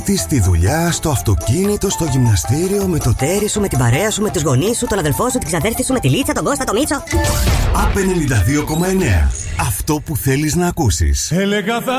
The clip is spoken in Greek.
Τι στη δουλειά, στο αυτοκίνητο, στο γυμναστήριο, με το τέρι σου, με την παρέα σου, με τους γονείς σου, τον αδελφό σου, την ξαδέρφη σου, με τη Λίτσα, τον Κώστα, τον Μίτσο. ΑΠ 92,9. Αυτό που θέλεις να ακούσεις. Έλεγα θα